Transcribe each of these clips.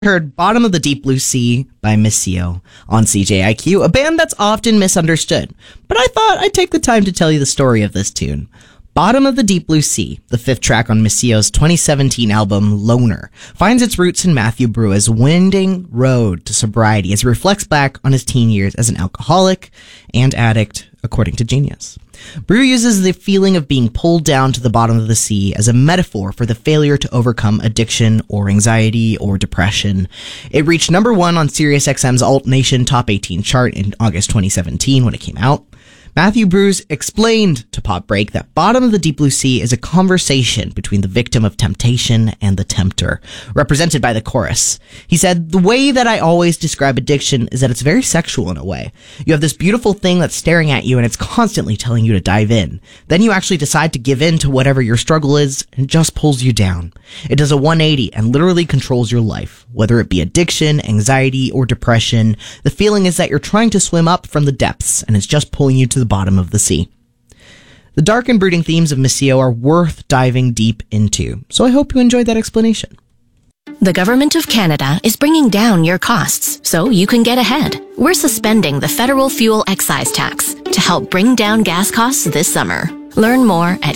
Heard Bottom of the Deep Blue Sea by Missio on CJIQ, a band that's often misunderstood. But I thought I'd take the time to tell you the story of this tune. Bottom of the Deep Blue Sea, the fifth track on Missio's 2017 album Loner, finds its roots in Matthew Brewer's winding road to sobriety as he reflects back on his teen years as an alcoholic and addict, according to Genius. Brewer uses the feeling of being pulled down to the bottom of the sea as a metaphor for the failure to overcome addiction or anxiety or depression. It reached number 1 on SiriusXM's Alt Nation Top 18 chart in August 2017 when it came out. Matthew Brewer explained to Pop Break that Bottom of the Deep Blue Sea is a conversation between the victim of temptation and the tempter, represented by the chorus. He said, "The way that I always describe addiction is that it's very sexual in a way. You have this beautiful thing that's staring at you and it's constantly telling you to dive in. Then you actually decide to give in to whatever your struggle is and it just pulls you down. It does a 180 and literally controls your life. Whether it be addiction, anxiety, or depression, the feeling is that you're trying to swim up from the depths and it's just pulling you to the bottom of the sea." The dark and brooding themes of Missio are worth diving deep into, so I hope you enjoyed that explanation. The Government of Canada is bringing down your costs so you can get ahead. We're suspending the federal fuel excise tax to help bring down gas costs this summer. Learn more at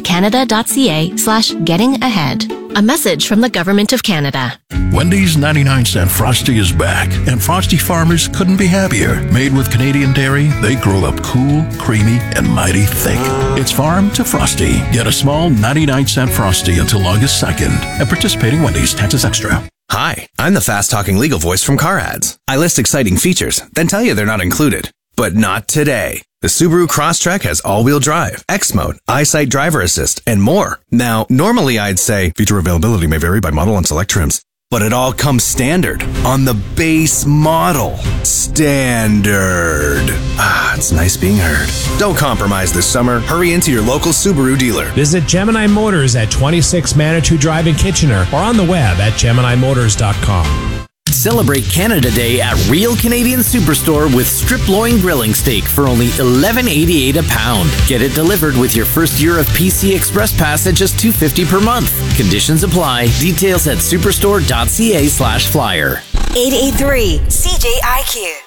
canada.ca/getting-ahead. A message from the Government of Canada. Wendy's 99-cent Frosty is back, and Frosty farmers couldn't be happier. Made with Canadian dairy, they grow up cool, creamy, and mighty thick. It's farm to Frosty. Get a small 99-cent Frosty until August 2nd at participating Wendy's. Taxes extra. Hi, I'm the fast-talking legal voice from Car Ads. I list exciting features, then tell you they're not included. But not today. The Subaru Crosstrek has all-wheel drive, X-Mode, EyeSight driver assist, and more. Now, normally I'd say feature availability may vary by model and select trims, but it all comes standard on the base model. Standard. It's nice being heard. Don't compromise this summer. Hurry into your local Subaru dealer. Visit Gemini Motors at 26 Manitou Drive in Kitchener or on the web at GeminiMotors.com. Celebrate Canada Day at Real Canadian Superstore with strip loin grilling steak for only $11.88 a pound. Get it delivered with your first year of PC Express Pass at just $2.50 per month. Conditions apply. Details at superstore.ca/flyer. 883 CJIQ.